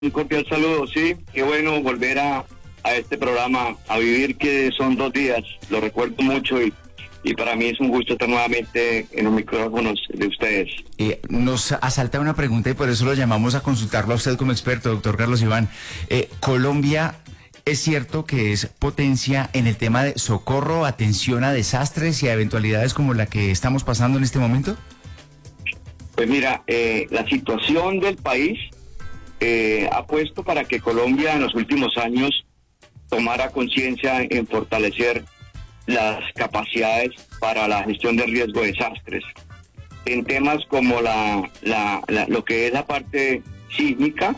Un cordial saludo, sí, qué bueno volver a este programa, a vivir que son 2 días, lo recuerdo mucho y para mí es un gusto estar nuevamente en los micrófonos de ustedes. Nos asalta una pregunta y por eso lo llamamos a consultarlo a usted como experto, doctor Carlos Iván. Colombia, ¿es cierto que es potencia en el tema de socorro, atención a desastres y a eventualidades como la que estamos pasando en este momento? Pues mira, la situación del país ha puesto para que Colombia en los últimos años tomara conciencia en fortalecer las capacidades para la gestión de riesgo de desastres. En temas como lo que es la parte sísmica,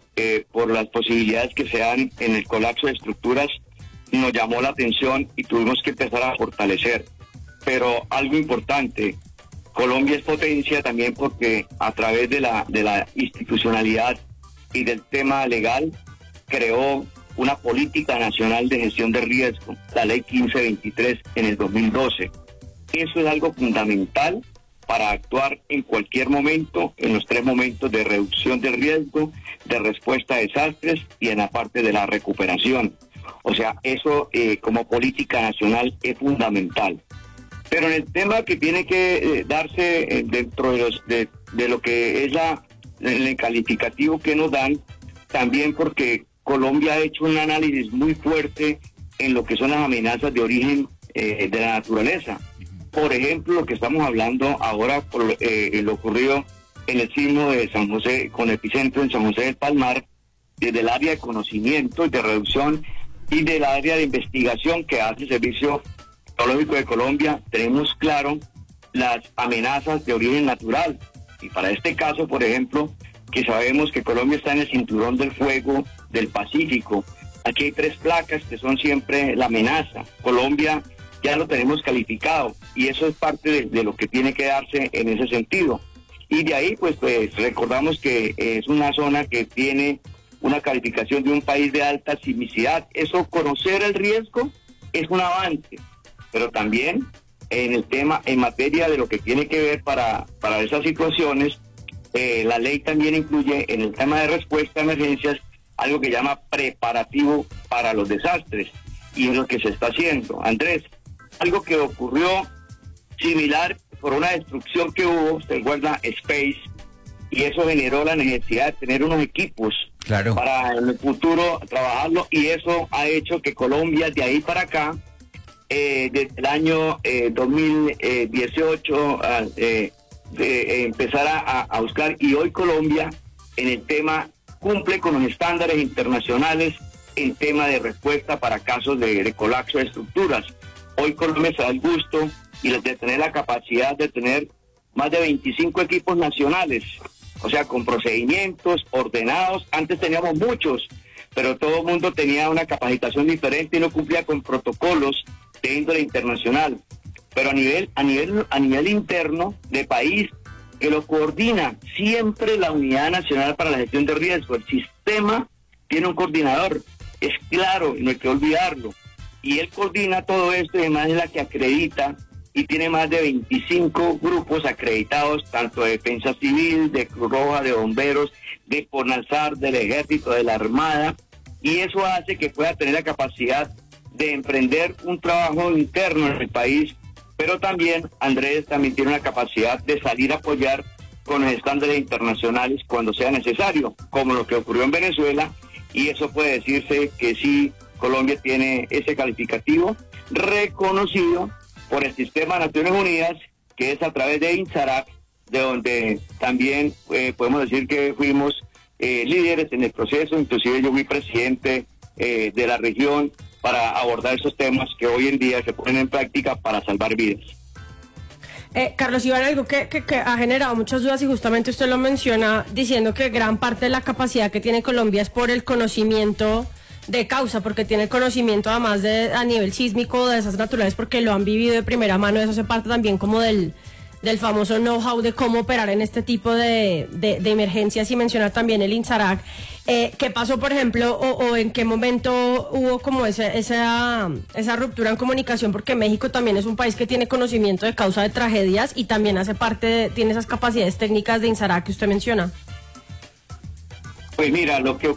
por las posibilidades que se dan en el colapso de estructuras, nos llamó la atención y tuvimos que empezar a fortalecer. Pero algo importante, Colombia es potencia también porque a través de la institucionalidad y del tema legal creó una política nacional de gestión de riesgo, la ley 1523 en el 2012. Eso es algo fundamental para actuar en cualquier momento, en los 3 momentos de reducción de riesgo, de respuesta a desastres y en la parte de la recuperación. O sea, eso como política nacional es fundamental. Pero en el tema que tiene que darse dentro de lo que es el calificativo que nos dan, también porque Colombia ha hecho un análisis muy fuerte en lo que son las amenazas de origen de la naturaleza. Por ejemplo, lo que estamos hablando ahora por lo ocurrido en el sismo de San José, con epicentro en San José del Palmar, desde el área de conocimiento y de reducción y del área de investigación que hace el Servicio Geológico de Colombia, tenemos claro las amenazas de origen natural. Y para este caso, por ejemplo, que sabemos que Colombia está en el cinturón del fuego del Pacífico. Aquí hay 3 placas que son siempre la amenaza. Colombia ya lo tenemos calificado y eso es parte de lo que tiene que darse en ese sentido. Y de ahí, pues recordamos que es una zona que tiene una calificación de un país de alta sismicidad. Eso, conocer el riesgo, es un avance, pero también en el tema, en materia de lo que tiene que ver para esas situaciones, la ley también incluye en el tema de respuesta a emergencias algo que llama preparativo para los desastres, y es lo que se está haciendo. Andrés, algo que ocurrió similar por una destrucción que hubo, se recuerda, Space, y eso generó la necesidad de tener unos equipos para en el futuro trabajarlo, y eso ha hecho que Colombia de ahí para acá, desde el año 2018 empezara a buscar, y hoy Colombia en el tema cumple con los estándares internacionales en tema de respuesta para casos de colapso de estructuras. Hoy Colombia se da el gusto y de tener la capacidad de tener más de 25 equipos nacionales, o sea, con procedimientos ordenados. Antes teníamos muchos, pero todo el mundo tenía una capacitación diferente y no cumplía con protocolos de índole internacional. Pero a nivel interno de país, que lo coordina siempre la Unidad Nacional para la Gestión de Riesgo. El sistema tiene un coordinador, es claro, y no hay que olvidarlo. Y él coordina todo esto y además es la que acredita y tiene más de 25 grupos acreditados, tanto de Defensa Civil, de Cruz Roja, de Bomberos, de Fonalsar, del Ejército, de la Armada, y eso hace que pueda tener la capacidad de emprender un trabajo interno en el país, pero también Andrés también tiene una capacidad de salir a apoyar con los estándares internacionales cuando sea necesario, como lo que ocurrió en Venezuela, y eso puede decirse que sí, Colombia tiene ese calificativo reconocido por el Sistema de Naciones Unidas, que es a través de INSARAC, de donde también podemos decir que fuimos líderes en el proceso. Inclusive yo fui presidente de la región para abordar esos temas que hoy en día se ponen en práctica para salvar vidas. Carlos Iván, algo que ha generado muchas dudas y justamente usted lo menciona diciendo que gran parte de la capacidad que tiene Colombia es por el conocimiento de causa, porque tiene conocimiento además a nivel sísmico de desastres naturales, porque lo han vivido de primera mano. Eso hace parte también como del famoso know-how de cómo operar en este tipo de emergencias, y mencionar también el INSARAC. ¿Qué pasó, por ejemplo, o en qué momento hubo como esa ruptura en comunicación? Porque México también es un país que tiene conocimiento de causa de tragedias y también hace parte, tiene esas capacidades técnicas de INSARAC que usted menciona. Pues mira, lo que